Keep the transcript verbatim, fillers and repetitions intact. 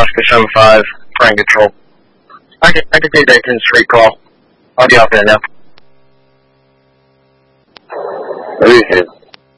Oscar seven five, prank control. I can, I can take that ten street call. I'll be out there now. What is it?